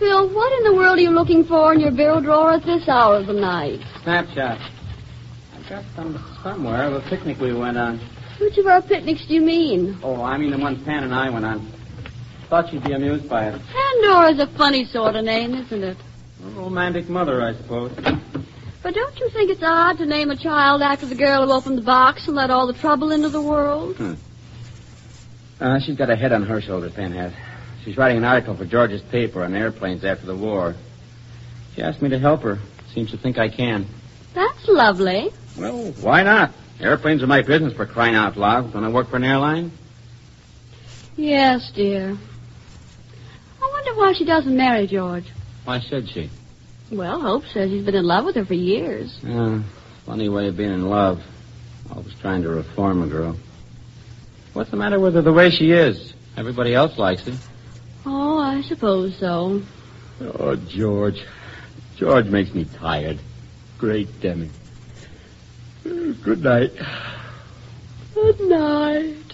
Bill, what in the world are you looking for in your bureau drawer at this hour of the night? Snapshot. I got some somewhere of a picnic we went on. Which of our picnics do you mean? Oh, I mean the one Pan and I went on. Thought you'd be amused by it. Pandora's a funny sort of name, isn't it? A romantic mother, I suppose. But don't you think it's odd to name a child after the girl who opened the box and let all the trouble into the world? She's got a head on her shoulders, Pan has. She's writing an article for George's paper on airplanes after the war. She asked me to help her. Seems to think I can. That's lovely. Well, why not? Airplanes are my business, for crying out loud. Don't I work for an airline? Yes, dear. I wonder why she doesn't marry George. Why should she? Well, Hope says he's been in love with her for years. Funny way of being in love. Always trying to reform a girl. What's the matter with her the way she is? Everybody else likes her. Oh, I suppose so. Oh, George. George makes me tired. Great Demi. Good night. Good night.